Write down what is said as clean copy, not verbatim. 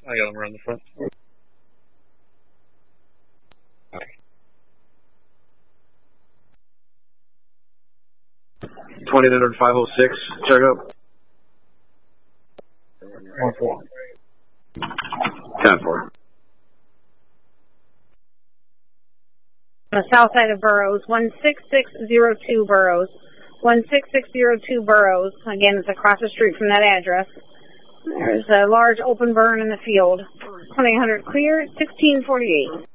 I got him around the front. 506, check up. 1-4. 10-4. On the south side of Burroughs, 16602 Burroughs. 16602 Burroughs. Again, it's across the street from that address. There's a large open burn in the field. 2800 clear, 1648.